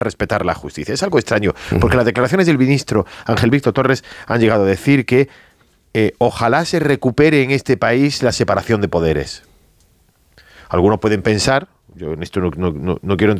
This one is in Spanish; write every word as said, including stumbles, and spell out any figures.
respetar la justicia. Es algo extraño, porque las declaraciones del ministro Ángel Víctor Torres han llegado a decir que eh, ojalá se recupere en este país la separación de poderes. Algunos pueden pensar, yo en esto no, no, no, no quiero entrar